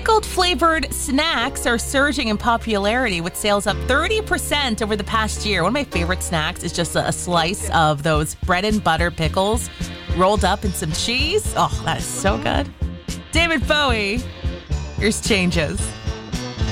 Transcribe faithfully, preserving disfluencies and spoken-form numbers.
Pickled flavored snacks are surging in popularity with sales up thirty percent over the past year. One of my favorite snacks is just a slice of those bread and butter pickles rolled up in some cheese. Oh, that is so good. David Bowie, here's Changes.